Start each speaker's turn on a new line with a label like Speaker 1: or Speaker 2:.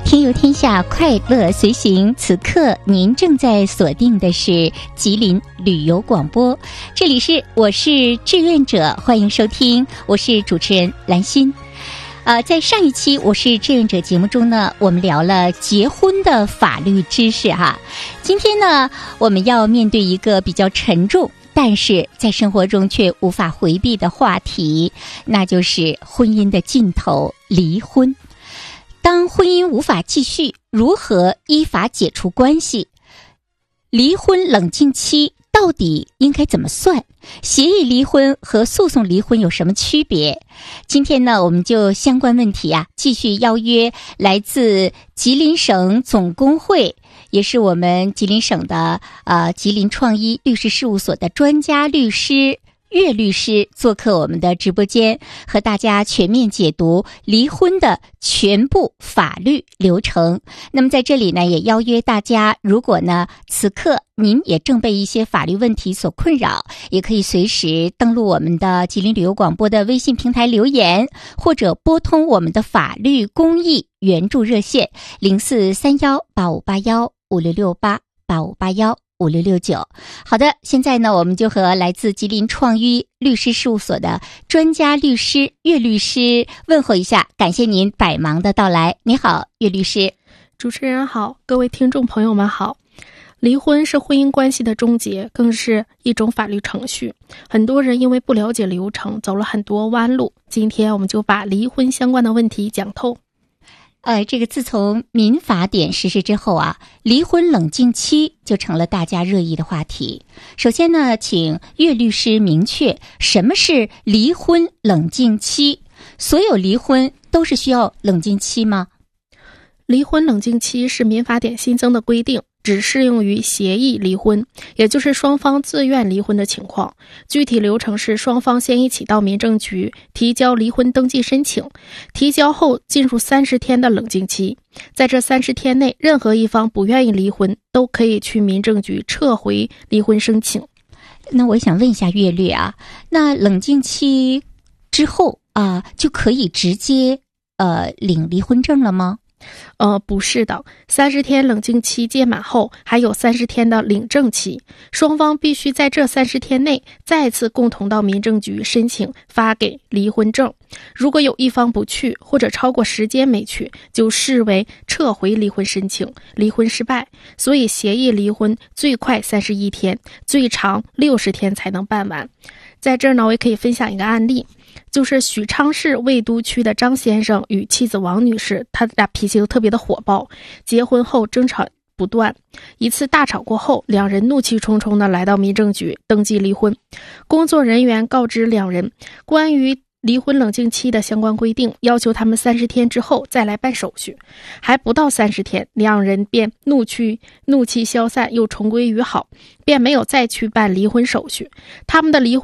Speaker 1: 天游天下，快乐随行。此刻您正在锁定的是吉林旅游广播，这里是我是志愿者，欢迎收听，我是主持人兰心。在上一期我是志愿者节目中呢，我们聊了结婚的法律知识哈。今天呢，我们要面对一个比较沉重，但是在生活中却无法回避的话题，那就是婚姻的尽头——离婚。当婚姻无法继续，如何依法解除关系？离婚冷静期到底应该怎么算？协议离婚和诉讼离婚有什么区别？今天呢，我们就相关问题继续邀约来自吉林省总工会，也是我们吉林省的吉林创一律师事务所的专家律师岳律师做客我们的直播间，和大家全面解读离婚的全部法律流程。那么在这里呢，也邀约大家，如果呢此刻您也正被一些法律问题所困扰，也可以随时登录我们的吉林旅游广播的微信平台留言，或者拨通我们的法律公益援助热线04318581566885815669。好的，现在呢，我们就和来自吉林创一律师事务所的专家律师岳律师问候一下，感谢您百忙的到来。你好，岳律师。
Speaker 2: 主持人好，各位听众朋友们好。离婚是婚姻关系的终结，更是一种法律程序。很多人因为不了解流程，走了很多弯路。今天我们就把离婚相关的问题讲透。
Speaker 1: 这个自从民法典实施之后离婚冷静期就成了大家热议的话题。首先呢，请岳律师明确什么是离婚冷静期？所有离婚都是需要冷静期吗？
Speaker 2: 离婚冷静期是民法典新增的规定，只适用于协议离婚，也就是双方自愿离婚的情况。具体流程是双方先一起到民政局提交离婚登记申请，提交后进入30天的冷静期。在这30天内，任何一方不愿意离婚，都可以去民政局撤回离婚申请。
Speaker 1: 那我想问一下岳律那冷静期之后就可以直接领离婚证了吗？
Speaker 2: 不是的，30天冷静期届满后，还有30天的领证期，双方必须在这30天内再次共同到民政局申请发给离婚证。如果有一方不去，或者超过时间没去，就视为撤回离婚申请，离婚失败。所以协议离婚最快31天，最长60天才能办完。在这儿呢，我也可以分享一个案例，就是许昌市魏都区的张先生与妻子王女士，他俩脾气都特别的火爆，结婚后争吵不断。一次大吵过后，两人怒气冲冲地来到民政局登记离婚。工作人员告知两人关于离婚冷静期的相关规定，要求他们30天之后再来办手续。还不到30天，两人便怒气消散，又重归于好，便没有再去办离婚手续。他们的离婚